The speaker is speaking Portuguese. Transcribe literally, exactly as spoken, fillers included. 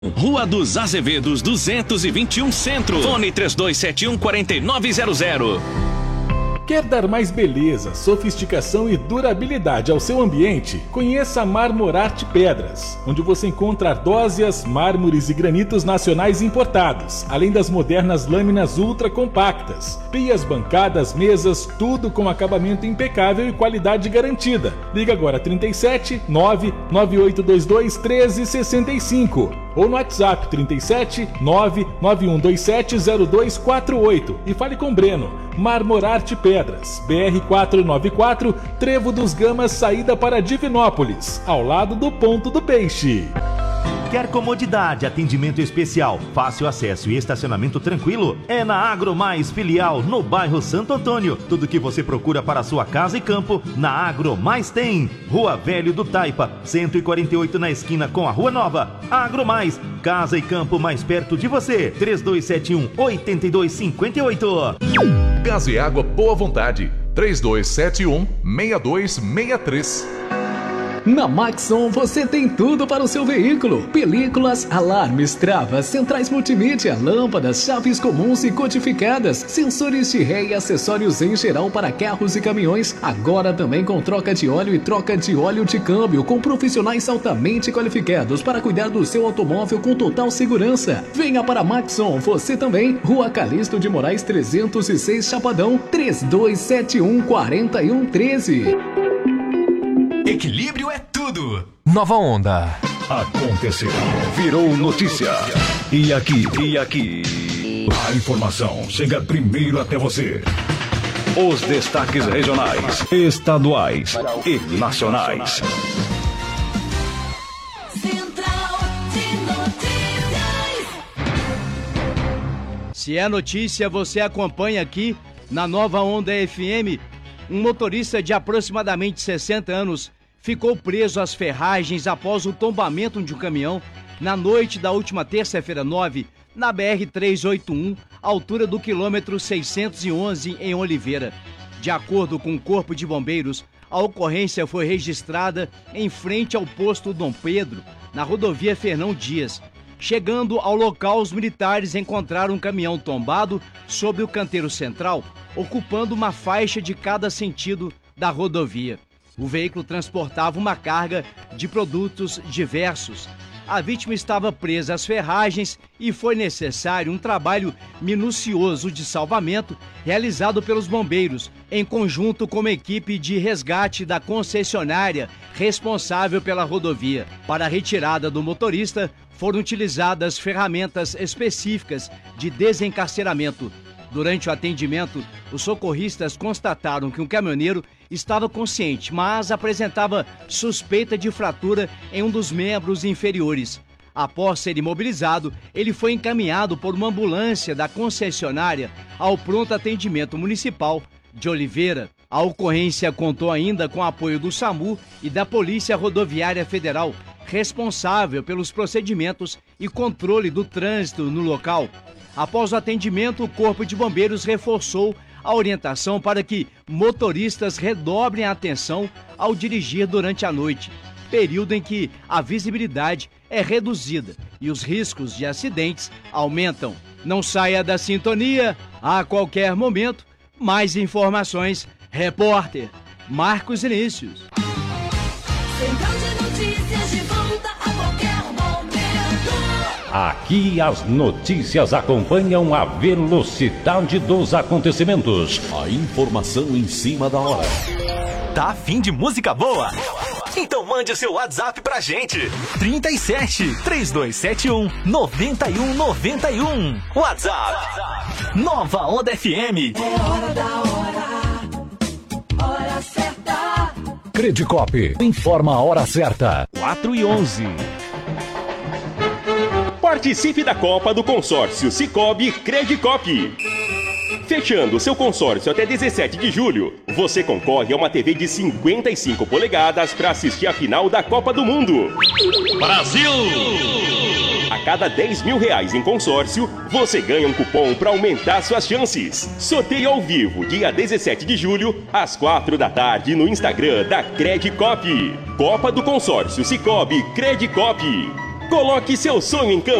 Rua dos Azevedos, duzentos e vinte e um Centro. Fone três dois sete um, quatro nove zero zero. Quer dar mais beleza, sofisticação e durabilidade ao seu ambiente? Conheça a Marmorarte Pedras, onde você encontra ardósias, mármores e granitos nacionais importados, além das modernas lâminas ultra compactas. Pias, bancadas, mesas, tudo com acabamento impecável e qualidade garantida. Liga agora trinta e sete, nove nove oito dois dois, um três seis cinco ou no WhatsApp trinta e sete, nove nove um dois sete, zero dois quatro oito e fale com Breno. Marmorarte Pedras, B R quatrocentos e noventa e quatro, Trevo dos Gamas, saída para Divinópolis, ao lado do Ponto do Peixe. Quer comodidade, atendimento especial, fácil acesso e estacionamento tranquilo? É na Agromais Filial, no bairro Santo Antônio. Tudo que você procura para sua casa e campo, na Agromais tem. Rua Velho do Taipa, cento e quarenta e oito na esquina com a Rua Nova. Agromais, casa e campo mais perto de você. três dois sete um, oito dois cinco oito. Gás e água Boa Vontade. três dois sete um, seis dois seis três. Na Maxon você tem tudo para o seu veículo: películas, alarmes, travas, centrais multimídia, lâmpadas, chaves comuns e codificadas, sensores de ré e acessórios em geral para carros e caminhões. Agora também com troca de óleo e troca de óleo de câmbio, com profissionais altamente qualificados para cuidar do seu automóvel com total segurança. Venha para a Maxon, você também. Rua Calixto de Moraes trezentos e seis, Chapadão, três dois sete um, quatro um um três. Equilíbrio é tudo. Nova Onda. Aconteceu. Virou notícia. E aqui, e aqui. A informação chega primeiro até você. Os destaques regionais, estaduais e nacionais. Central de Notícias. Se é notícia, você acompanha aqui na Nova Onda F M. Um motorista de aproximadamente sessenta anos ficou preso às ferragens após o tombamento de um caminhão na noite da última terça-feira nove, na B R trezentos e oitenta e um, altura do quilômetro seiscentos e onze, em Oliveira. De acordo com o Corpo de Bombeiros, a ocorrência foi registrada em frente ao posto Dom Pedro, na rodovia Fernão Dias. Chegando ao local, os militares encontraram um caminhão tombado sobre o canteiro central, ocupando uma faixa de cada sentido da rodovia. O veículo transportava uma carga de produtos diversos. A vítima estava presa às ferragens e foi necessário um trabalho minucioso de salvamento realizado pelos bombeiros, em conjunto com uma equipe de resgate da concessionária responsável pela rodovia. Para a retirada do motorista, foram utilizadas ferramentas específicas de desencarceramento. Durante o atendimento, os socorristas constataram que um caminhoneiro estava consciente, mas apresentava suspeita de fratura em um dos membros inferiores. Após ser imobilizado, ele foi encaminhado por uma ambulância da concessionária ao pronto atendimento municipal de Oliveira. A ocorrência contou ainda com o apoio do SAMU e da Polícia Rodoviária Federal, responsável pelos procedimentos e controle do trânsito no local. Após o atendimento, o Corpo de Bombeiros reforçou a orientação para que motoristas redobrem a atenção ao dirigir durante a noite, período em que a visibilidade é reduzida e os riscos de acidentes aumentam. Não saia da sintonia, a qualquer momento, mais informações. Repórter Marcos Inícios. Central de Notícias de volta a qualquer momento. Aqui as notícias acompanham a velocidade dos acontecimentos. A informação em cima da hora. Tá afim de música boa? Então mande o seu WhatsApp pra gente. trinta e sete, três dois sete um, nove um nove um. WhatsApp. Nova Onda F M. É hora da hora. Hora certa. Credicop informa a hora certa. quatro e onze. Participe da Copa do Consórcio Sicoob Credicop. Fechando seu consórcio até dezessete de julho, você concorre a uma T V de cinquenta e cinco polegadas para assistir a final da Copa do Mundo. Brasil! A cada dez mil reais em consórcio, você ganha um cupom para aumentar suas chances. Sorteio ao vivo, dia dezessete de julho, às quatro da tarde, no Instagram da Credicop. Copa do Consórcio Sicoob Credicop. Coloque seu sonho em campo.